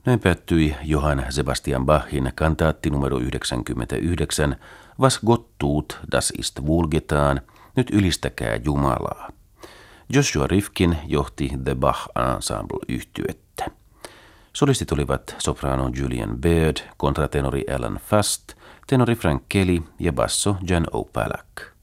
Näin päättyi Johann Sebastian Bachin kantaatti numero 99, Was Gott tut, das ist wohlgetan, nyt ylistäkää Jumalaa. Joshua Rifkin johti The Bach Ensemble-yhtyettä. Solistit olivat soprano Julian Baird, kontratenori Alan Fast, tenori Frank Kelly ja basso Jan O'Palak.